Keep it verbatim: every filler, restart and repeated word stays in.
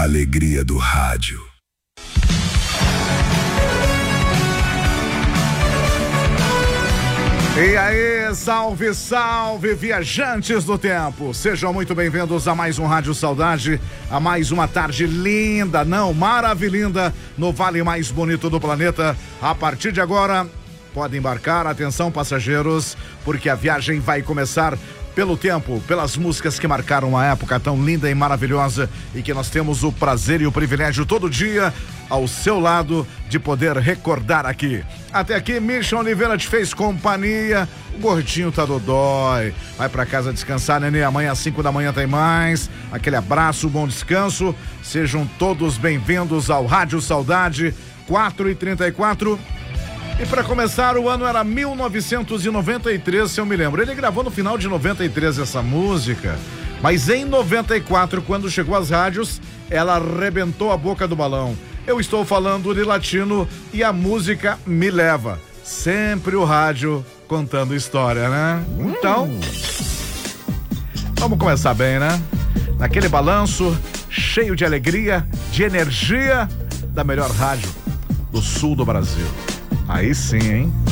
alegria do rádio. E aí, salve, salve, viajantes do tempo. Sejam muito bem-vindos a mais um Rádio Saudade, a mais uma tarde linda, não, maravilhinda, no vale mais bonito do planeta. A partir de agora, pode embarcar, atenção passageiros, porque a viagem vai começar pelo tempo, pelas músicas que marcaram uma época tão linda e maravilhosa e que nós temos o prazer e o privilégio todo dia ao seu lado de poder recordar aqui. Até aqui, Misha Oliveira te fez companhia, o gordinho tá dodói, vai pra casa descansar, nenê, amanhã às cinco da manhã tem mais, aquele abraço, bom descanso, sejam todos bem-vindos ao Rádio Saudade, quatro e trinta e quatro. E para começar, o ano era mil novecentos e noventa e três, se eu me lembro. Ele gravou no final de noventa e três essa música, mas em noventa e quatro, quando chegou às rádios, ela arrebentou a boca do balão. Eu estou falando de Latino e a música Me Leva. Sempre o rádio contando história, né? Então, vamos começar bem, né? Naquele balanço, cheio de alegria, de energia, da melhor rádio do sul do Brasil. Aí sim, hein?